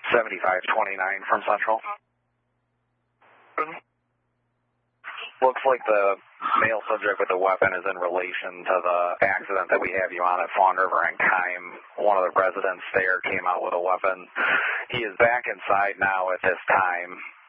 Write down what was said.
7529 from Central. Looks like the male subject with the weapon is in relation to the accident that we have you on at Fawn River and Kime. One of the residents there came out with a weapon. He is back inside now at this time.